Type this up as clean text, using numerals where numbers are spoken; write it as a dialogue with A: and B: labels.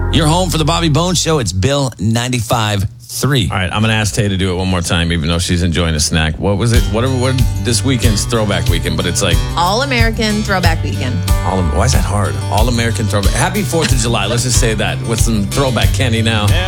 A: Your home for the Bobby Bones Show. It's Bill 95.3.
B: All right, I'm going to ask Tay to do it one more time, even though she's enjoying a snack. What was it? What this weekend's throwback weekend, but it's like...
C: All-American Throwback Weekend.
B: Why is that hard? All-American Throwback. Happy 4th of July. Let's just say that with some throwback candy now.